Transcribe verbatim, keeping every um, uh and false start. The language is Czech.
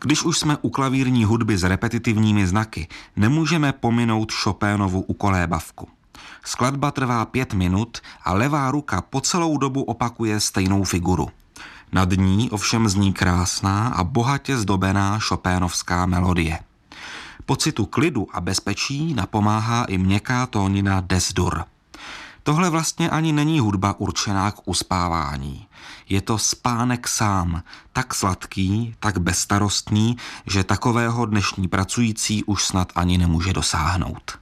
Když už jsme u klavírní hudby s repetitivními znaky, nemůžeme pominout Chopinovu ukolébavku. Skladba trvá pět minut a levá ruka po celou dobu opakuje stejnou figuru. Nad ní ovšem zní krásná a bohatě zdobená Chopinovská melodie. Pocitu klidu a bezpečí napomáhá i měkká tónina des-dur. Tohle vlastně ani není hudba určená k uspávání. Je to spánek sám, tak sladký, tak bezstarostný, že takového dnešní pracující už snad ani nemůže dosáhnout.